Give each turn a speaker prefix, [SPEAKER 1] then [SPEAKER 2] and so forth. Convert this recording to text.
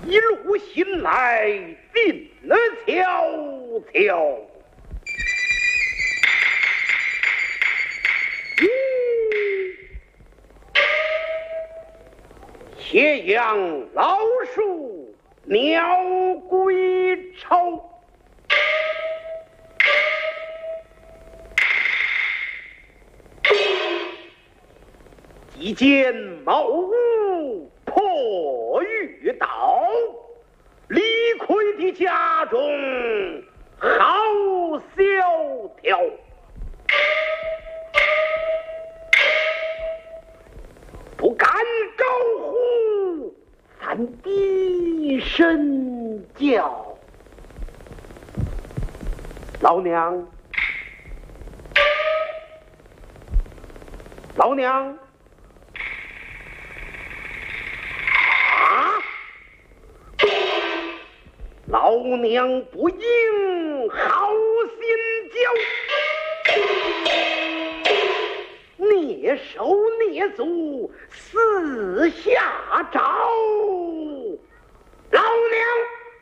[SPEAKER 1] 一路行来定了悄悄。斜阳老树鸟归巢，即见茅屋破玉道，李逵的家中好萧条。不敢高呼，反低声叫。老娘，老娘，啊！老娘不应好心教。蹑手蹑足，四下找。